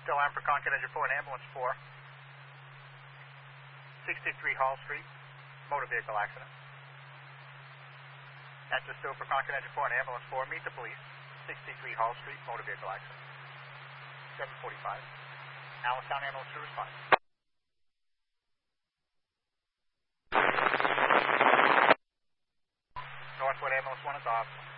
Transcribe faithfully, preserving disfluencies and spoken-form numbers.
Still on for Concord Engine four and ambulance four. sixty-three Hall Street, motor vehicle accident. Answer still for Concord Engine four and ambulance four. Meet the police. sixty-three Hall Street, motor vehicle accident. seven forty-five. Allentown ambulance two respond. Northwood ambulance one is off.